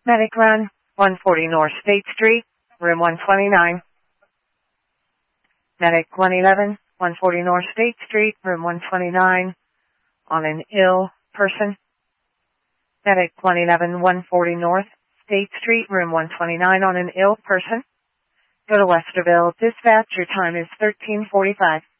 Medic Run, 140 North State Street, room 129. Medic 111, 140 North State Street, room 129, on an ill person. Medic 111, 140 North State Street, room 129, on an ill person. Go to Westerville. Dispatch, your time is 13:45.